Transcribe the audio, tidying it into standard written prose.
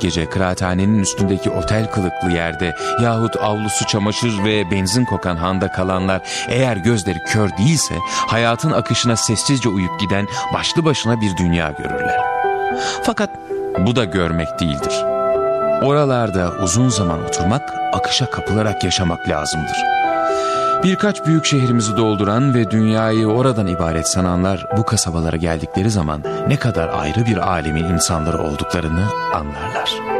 gece kıraathanenin üstündeki otel kılıklı yerde yahut avlusu çamaşır ve benzin kokan handa kalanlar eğer gözleri kör değilse hayatın akışına sessizce uyup giden başlı başına bir dünya görürler. Fakat bu da görmek değildir. Oralarda uzun zaman oturmak, akışa kapılarak yaşamak lazımdır. Birkaç büyük şehrimizi dolduran ve dünyayı oradan ibaret sananlar bu kasabalara geldikleri zaman ne kadar ayrı bir alemin insanları olduklarını anlarlar.